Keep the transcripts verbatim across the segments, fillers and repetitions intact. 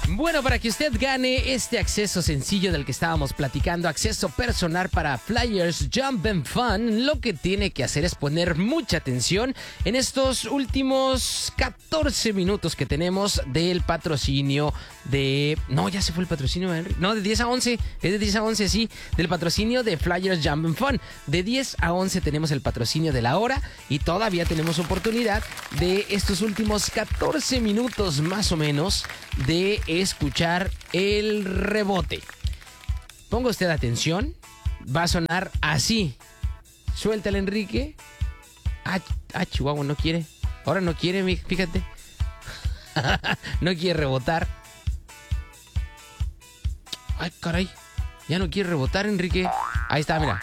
Bueno, para que usted gane este acceso sencillo del que estábamos platicando, acceso personal para Flyers Jump and Fun, lo que tiene que hacer es poner mucha atención en estos últimos catorce minutos que tenemos del patrocinio de... No, ya se fue el patrocinio, Henry. No, de diez a once. Es de diez a once, sí. Del patrocinio de Flyers Jump and Fun. De diez a once tenemos el patrocinio de la hora y todavía tenemos oportunidad de estos últimos catorce minutos más o menos de escuchar el rebote. Ponga usted atención. Va a sonar así. Suéltale, Enrique. Ah, ah, Chihuahua, no quiere. Ahora no quiere, fíjate. No quiere rebotar. Ay, caray. Ya no quiere rebotar, Enrique. Ahí está, mira.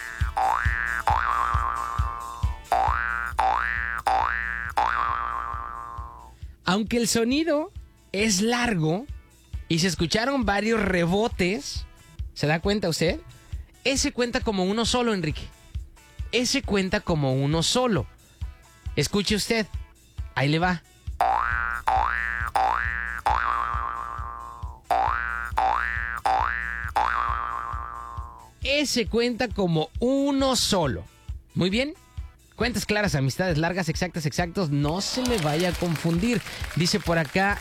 Aunque el sonido es largo y se escucharon varios rebotes, ¿se da cuenta usted? Ese cuenta como uno solo, Enrique. Ese cuenta como uno solo. Escuche usted. Ahí le va. Ese cuenta como uno solo. Muy bien. Cuentas claras, amistades largas, exactas, exactos. No se me vaya a confundir. Dice por acá...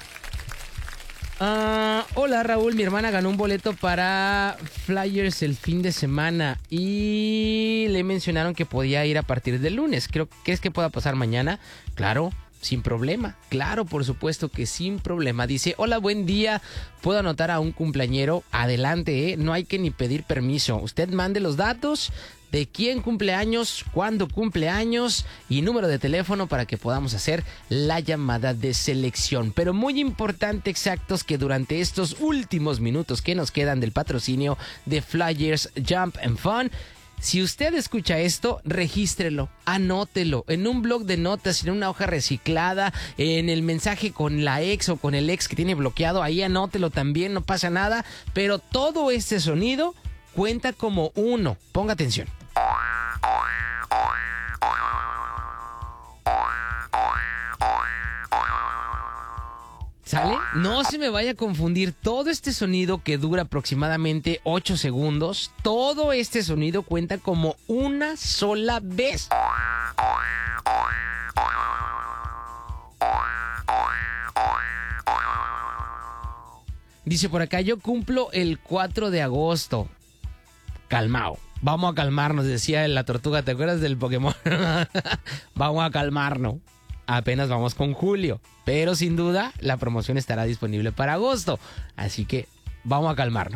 Uh, hola, Raúl. Mi hermana ganó un boleto para Flyers el fin de semana y le mencionaron que podía ir a partir del lunes. Creo, ¿crees que pueda pasar mañana? Claro. Sin problema, claro, por supuesto que sin problema. Dice, hola, buen día, ¿puedo anotar a un cumpleañero? Adelante, ¿eh? No hay que ni pedir permiso. Usted mande los datos de quién cumple años, cuándo cumple años y número de teléfono para que podamos hacer la llamada de selección. Pero muy importante, exactos, que durante estos últimos minutos que nos quedan del patrocinio de Flyers Jump and Fun, si usted escucha esto, regístrelo, anótelo en un blog de notas, en una hoja reciclada, en el mensaje con la ex o con el ex que tiene bloqueado, ahí anótelo también, no pasa nada, pero todo este sonido cuenta como uno. Ponga atención. ¿Sale? No se me vaya a confundir. Todo este sonido que dura aproximadamente ocho segundos, todo este sonido cuenta como una sola vez. Dice por acá, yo cumplo el cuatro de agosto. Calmao. Vamos a calmarnos, decía la tortuga. ¿Te acuerdas del Pokémon? Vamos a calmarnos. Apenas vamos con julio, pero sin duda la promoción estará disponible para agosto, así que vamos a calmarnos.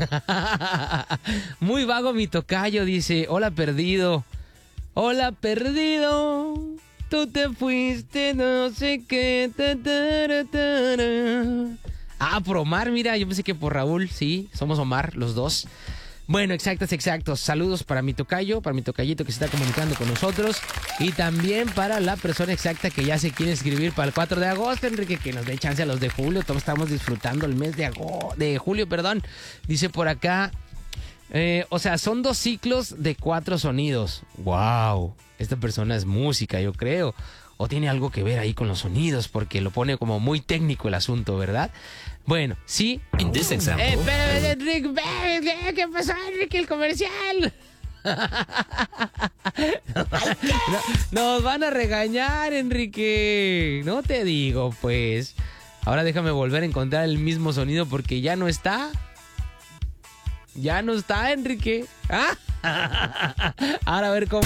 Muy vago mi tocayo, dice, hola perdido, hola perdido, tú te fuiste, no sé qué. Ta, ta, ta, ta. Ah, por Omar, mira, yo pensé que por Raúl, sí, somos Omar, los dos. Bueno, exactos, exactos. Saludos para mi tocayo, para mi tocayito que se está comunicando con nosotros. Y también para la persona exacta que ya se quiere escribir para el cuatro de agosto, Enrique, que nos dé chance a los de julio. Todos estamos disfrutando el mes de, agosto, de julio, perdón. Dice por acá, eh, o sea, son dos ciclos de cuatro sonidos. ¡Wow! Esta persona es música, yo creo. O tiene algo que ver ahí con los sonidos, porque lo pone como muy técnico el asunto, ¿verdad? Bueno, sí. In this example. Eh, pero, Enrique, ¿qué pasó, Enrique? El comercial. No, nos van a regañar, Enrique. No te digo, pues. Ahora déjame volver a encontrar el mismo sonido porque ya no está. Ya no está, Enrique. ¿Ah? Ahora a ver cómo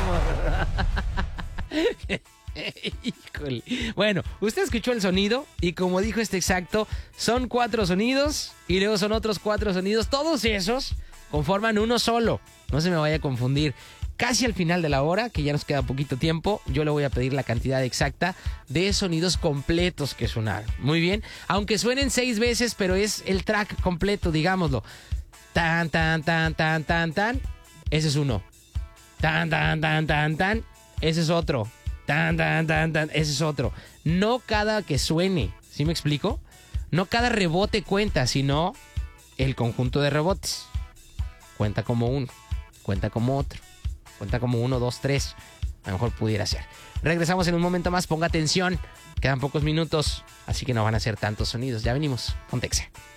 lo hacemos. Híjole. Bueno, usted escuchó el sonido y como dijo este exacto, son cuatro sonidos y luego son otros cuatro sonidos. Todos esos conforman uno solo. No se me vaya a confundir. Casi al final de la hora, que ya nos queda poquito tiempo, yo le voy a pedir la cantidad exacta de sonidos completos que sonaron. Muy bien, aunque suenen seis veces, pero es el track completo, digámoslo. Tan, tan, tan, tan, tan, tan. Ese es uno. Tan, tan, tan, tan, tan. Ese es otro. Tan, tan, tan, tan. Ese es otro. No cada que suene, ¿sí me explico? No cada rebote cuenta, sino el conjunto de rebotes. Cuenta como uno, cuenta como otro, cuenta como uno, dos, tres. A lo mejor pudiera ser. Regresamos en un momento más, ponga atención. Quedan pocos minutos, así que no van a ser tantos sonidos. Ya venimos, Pontexa.